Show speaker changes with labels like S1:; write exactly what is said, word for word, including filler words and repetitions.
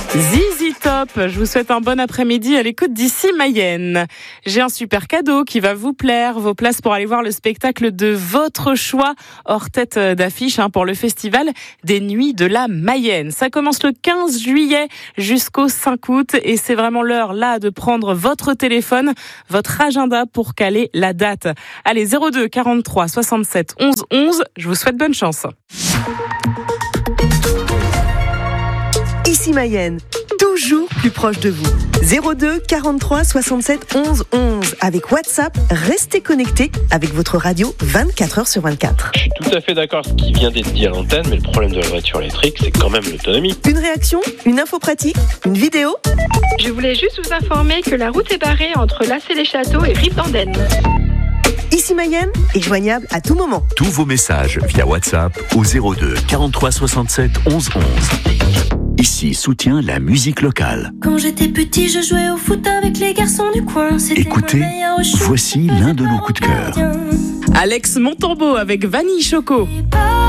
S1: Z Z Top, je vous souhaite un bon après-midi à l'écoute d'ici Mayenne. J'ai un super cadeau qui va vous plaire, vos places pour aller voir le spectacle de votre choix, hors tête d'affiche hein, pour le festival des Nuits de la Mayenne. Ça commence le quinze juillet jusqu'au cinq août et c'est vraiment l'heure là de prendre votre téléphone, votre agenda pour caler la date. Allez, zéro deux quarante-trois soixante-sept onze onze, je vous souhaite bonne chance.
S2: Ici Mayenne, toujours plus proche de vous. zéro deux quarante-trois soixante-sept onze onze. Avec WhatsApp, restez connectés avec votre radio vingt-quatre heures sur vingt-quatre.
S3: Je suis tout à fait d'accord avec ce qui vient d'être dit à l'antenne, mais le problème de la voiture électrique, c'est quand même l'autonomie.
S2: Une réaction, une info pratique, une vidéo.
S4: Je voulais juste vous informer que la route est barrée entre Lassay-les-Châteaux et Rive-d'Andenne.
S2: Ici Mayenne est joignable à tout moment.
S5: Tous vos messages via WhatsApp au zéro deux quarante-trois soixante-sept onze onze. Ici soutient la musique locale.
S6: Quand j'étais petit, je jouais au foot avec les garçons du coin. C'était
S5: Écoutez, voici l'un de nos coups de cœur.
S1: Alex Montambeau avec Vanille Choco.